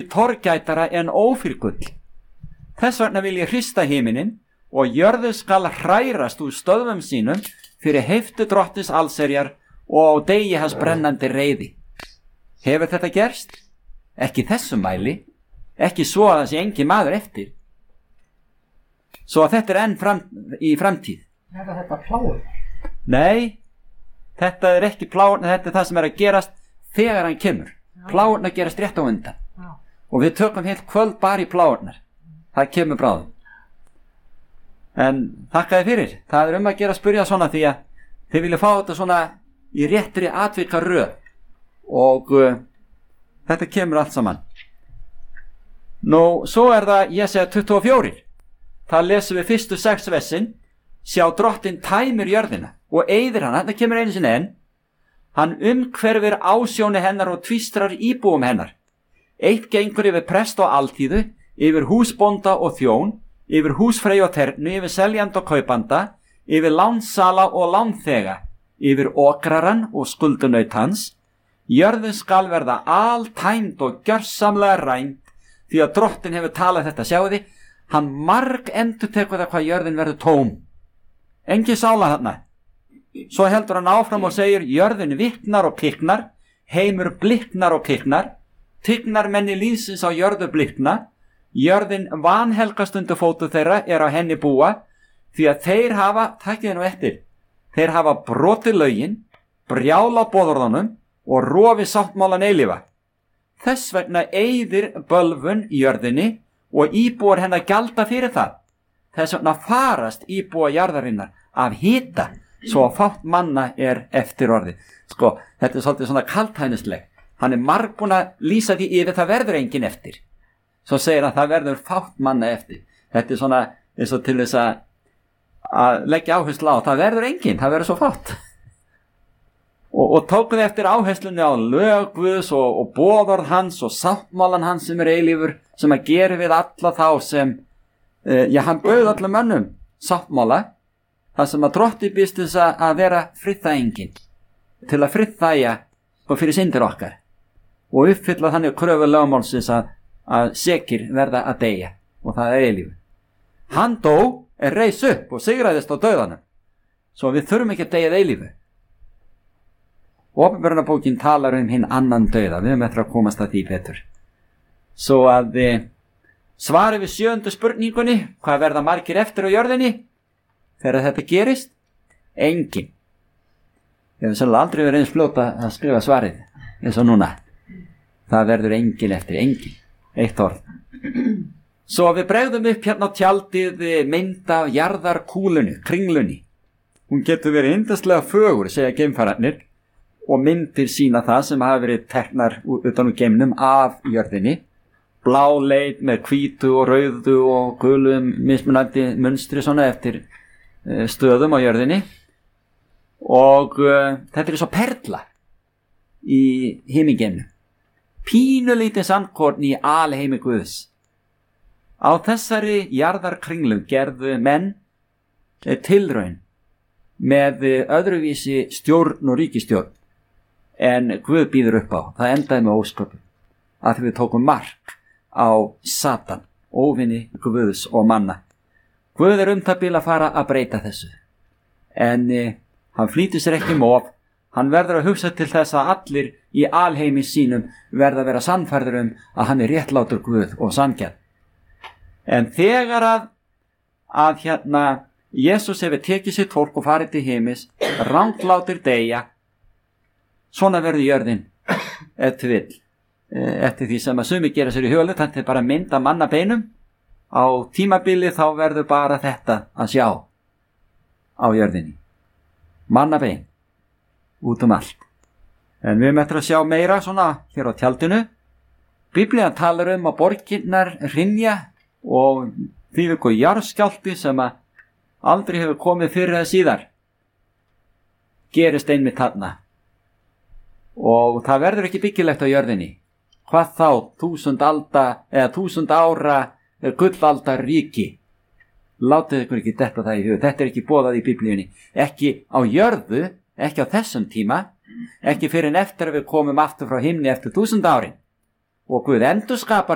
torgætara en ófyrgull. Þess vegna vil ég hrista himinin og jörðu skal hrærast úr stöðvum sínum fyrir heiftu drottins allserjar og á degi hans brennandi reiði. Hefur þetta gerst? Ekki þessum mæli, ekki svo að það sé engin maður eftir. Svo að þetta enn í framtíð. Er þetta plágur? Nei, þetta ekki plágur, þetta það sem að gerast þegar hann kemur. Plágurnar gerast rétt á undan. Já. Og við tökum heilt kvöld bara í plágurnar. Það kemur bráðum. En þakka þið fyrir. Það að gera að spyrja svona því að þið vilja fá þetta svona í réttri atvika röð. Og þetta kemur allt saman. Nú, svo það Jesaja 24. Það lesum við fyrstu 6 versin. Sjá drottin tæmir jörðina og eyðir hana. Þetta kemur einu sinni enn. Hann umhverfir ásjóni hennar og tvistrar íbúum hennar. Eitt gengur yfir prest og alþýðu, yfir húsbónda og þjón, yfir húsfrey og ternu, yfir seljand og kaupanda, yfir lánsala og lánþega, yfir okraran og skuldunaut hans. Jörðin skal verða altæmd og gjörsamlega rænd, því að drottin hefur talað þetta. Sjáu þið, hann marg endurtekur það hvað jörðin verður tóm. Engin sála þarna. Svo heldur hann áfram og segir, jörðin viknar og kiknar, heimur bliknar og kiknar, tignar menni lífsins á jörðu blikna, jörðin vanhelgast undir fótu þeirra á henni búa, því að þeir hafa, takkið nú eftir, þeir hafa brotið lögin, brjála boðorðunum og rofi sáttmálan eilífa. Þess vegna eyðir bölvun í jörðinni og íbúar hennar gjalda fyrir það. Þess vegna farast íbúa jarðarinnar af hita, svo að fátt manna eftir orðið. Sko, þetta svolítið svona kalthænisleg. Hann margbúin að lýsa því yfir, það verður engin eftir. Svo segir hann, það verður fátt manna eftir. Þetta svona eins og til þess að leggja áherslu á, það verður engin, það verður svo fátt. Og tókuð eftir áherslunni á lög Guðs og boðorð hans og sáttmálan hans sem eilífur, sem að gera við alla þá sem, hann bauð öllum mönnum sáttmála, það sem að drotti býst þess að vera friðþægingin, til að friðþægja og fyrir syndir okkar og uppfylla þannig kröfu lögmálsins að sekir verða að deyja, og það eilífu. Hann dó, reis upp og sigraðist á dauðanum, svo við þurfum ekki að deyja eilífu. Opinberunarbókin talar hinn annan dauða, við höfum eftir að komast að því betur. Svo að svari við 7. spurningunni, hvað verða margir eftir á jörðinni þegar þetta gerist? Engin. Ég hef sannlega aldrei verið eins fljóta að skrifa svarið eins og núna. Það verður engin eftir, engin. Eitt orð. Svo við bregðum upp hérna á tjaldið mynd af jarðarkúlunni, kringlunni. Hún getur verið yndislega fögur, segja geimfararnir, og myndir sína það sem hafa verið teknar utan úr geimnum af jörðinni. Bláleit með hvítu og rauðu og gulum mismunandi munstri svona eftir stöðum á jörðinni. Og þetta svo perla í himingeimnum. Pínulítið sandkorn í alheimi Guðs. Á þessari jarðarkringlu gerðu menn tilraun með öðruvísi stjórn og ríkistjórn en Guð býður upp á. Það endaði með ósköpum, að við tókum mark á Satan, óvinni Guðs og manna. Guð það bil að fara að breyta þessu, en hann flýtir sér ekki of. Hann verður að hugsa til þess að allir í alheimi sínum verða að vera sannfærður að hann réttlátur Guð og sanngjarn. En þegar að Jesús hefur tekið sitt fólk og farið til heimis, ranglátir deyja, svona verður jörðin eftir því sem að sumir gera sér í hugalut. Þetta bara mynd af mannabeinum. Á tímabili þá verður bara þetta að sjá á jörðinni. Mannabein út allt. En við erum eftir að sjá meira svona hér á tjaldinu. Biblían talar að borgirnar hrynja og því við jarðskjálfti sem að aldrei hefur komið fyrir eða síðar gerist einmitt þarna. Og það verður ekki byggilegt á jörðinni. Hvað þá 1000 alda eða 1000 ára gullaldar ríki. Látið ykkur ekki detta það í hug. Þetta ekki boðað í Biblíunni. Ekki á jörðu, ekki á þessum tíma, ekki fyrir en eftir að við komum aftur frá himni eftir 1000 árin. Og Guð endurskapar